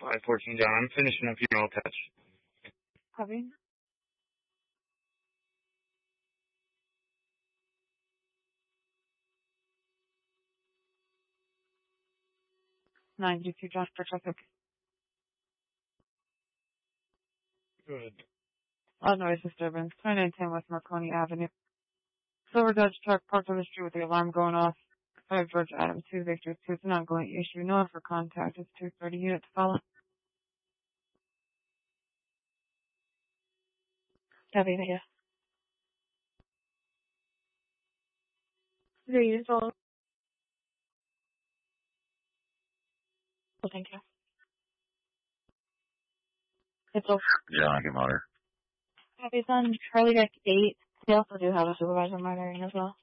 514 John. I'm finishing up here. I'll touch. Copy. (922) John for traffic. Good. Loud noise disturbance. 2910 West Marconi Avenue. Silver Dodge truck parked on the street with the alarm going off. 5 George Adams 2 Victor 2. It's an ongoing issue. No one for contact. It's 230 units to follow. Copy, yeah. 3 units follow. Oh, thank you. It's over. Yeah, I can monitor. Copy, it's on Charlie Deck 8. They also do have a supervisor monitoring as well.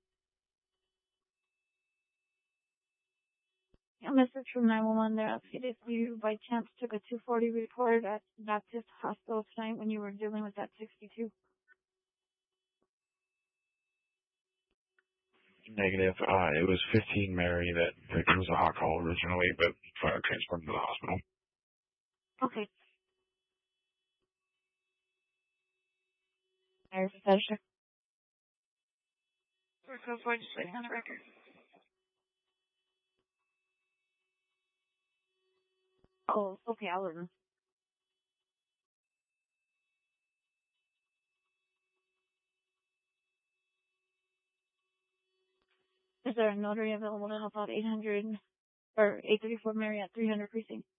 A message from 911 there. If you by chance took a 240 report at Baptist Hospital tonight when you were dealing with that 62. Negative. It was 15 Mary that it was a hot call originally, but transported to the hospital. Okay. There's a status check. We're code 4, just waiting on the record. Oh, okay, I'll listen. Is there a notary available to help out 800 or 834 Mary at 300 precinct?